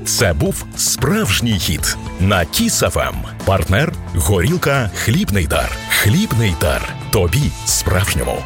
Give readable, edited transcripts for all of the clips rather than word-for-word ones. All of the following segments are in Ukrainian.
Це був справжній хіт на Кіс ФМ. Партнер – горілка «Хлібний дар». «Хлібний дар». Тобі справжньому.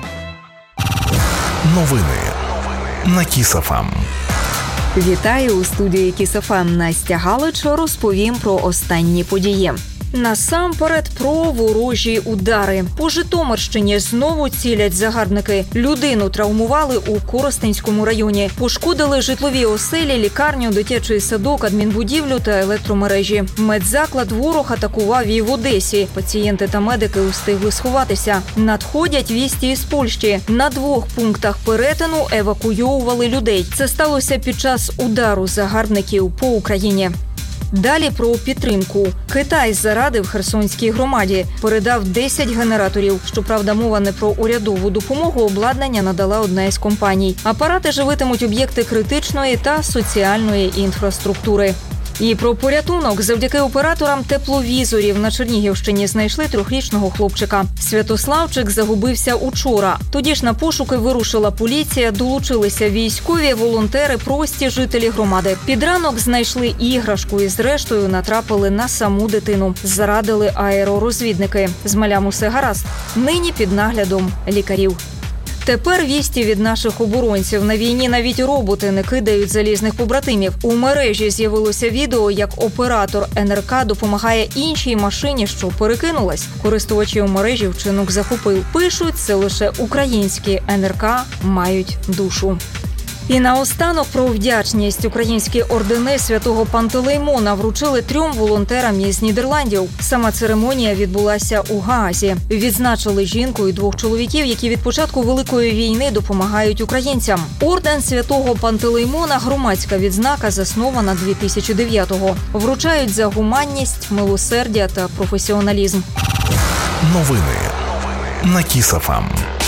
Новини на Кіс ФМ. Вітаю у студії Кіс ФМ. Настя Галич, розповім про останні події. Насамперед про ворожі удари. По Житомирщині знову цілять загарбники. Людину травмували у Коростенському районі. Пошкодили житлові оселі, лікарню, дитячий садок, адмінбудівлю та електромережі. Медзаклад ворог атакував і в Одесі. Пацієнти та медики устигли сховатися. Надходять вісті із Польщі. На 2 пунктах перетину евакуйовували людей. Це сталося під час удару загарбників по Україні. Далі про підтримку. Китай зарадив Херсонській громаді. Передав 10 генераторів. Щоправда, мова не про урядову допомогу, обладнання надала одна із компаній. Апарати живитимуть об'єкти критичної та соціальної інфраструктури. І про порятунок. Завдяки операторам тепловізорів на Чернігівщині знайшли 3-річного хлопчика. Святославчик загубився учора. Тоді ж на пошуки вирушила поліція, долучилися військові, волонтери, прості жителі громади. Під ранок знайшли іграшку і зрештою натрапили на саму дитину. Зарадили аеророзвідники. З малям усе гаразд. Нині під наглядом лікарів. Тепер вісті від наших оборонців. На війні навіть роботи не кидають залізних побратимів. У мережі з'явилося відео, як оператор НРК допомагає іншій машині, що перекинулась. Користувачі у мережі вчинок захопив. Пишуть, це лише українські НРК мають душу. І наостанок про вдячність. Українські ордени Святого Пантелеймона вручили 3 волонтерам із Нідерландів. Сама церемонія відбулася у Гаазі. Відзначили жінку і 2 чоловіків, які від початку Великої війни допомагають українцям. Орден Святого Пантелеймона – громадська відзнака, заснована 2009-го. Вручають за гуманність, милосердя та професіоналізм. Новини на Кіс ФМ.